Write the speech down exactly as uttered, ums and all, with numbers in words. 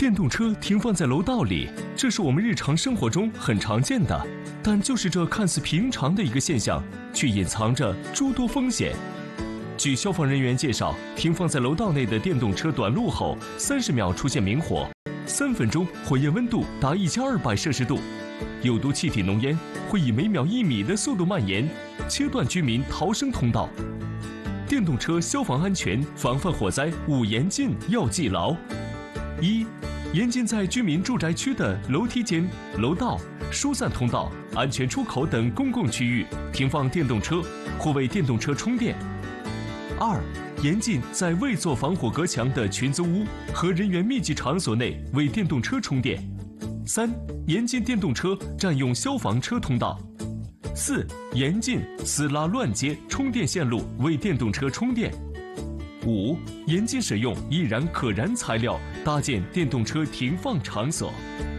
电动车停放在楼道里，这是我们日常生活中很常见的，但就是这看似平常的一个现象，却隐藏着诸多风险。据消防人员介绍，停放在楼道内的电动车短路后，三十秒出现明火，三分钟火焰温度达一千二百摄氏度，有毒气体浓烟会以每秒一米的速度蔓延，切断居民逃生通道。电动车消防安全防范火灾五严禁要记牢：一、严禁在居民住宅区的楼梯间、楼道、疏散通道、安全出口等公共区域停放电动车或为电动车充电。二、严禁在未做防火隔墙的群租屋和人员密集场所内为电动车充电。三、严禁电动车占用消防车通道。四、严禁私拉乱接充电线路为电动车充电。五、严禁使用易燃可燃材料搭建电动车停放场所。